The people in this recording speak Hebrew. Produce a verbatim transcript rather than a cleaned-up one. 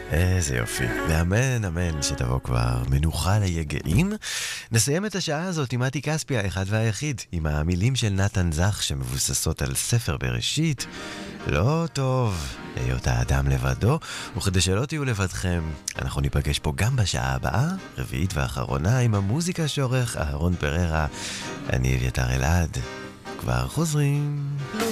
איזה יופי. ואמן, אמן, שתבוא כבר מנוחה ליגעים. נסיים את השעה הזאת עם מתי כספי, האחד והיחיד, עם המילים של נתן זך שמבוססות על ספר בראשית. לא טוב להיות האדם לבדו, וכדי שלא תהיו לבדכם, אנחנו ניפגש פה גם בשעה הבאה, רביעית ואחרונה, עם המוזיקה שעורך אהרון פררה. אני אביתר אלעד. כבר חוזרים.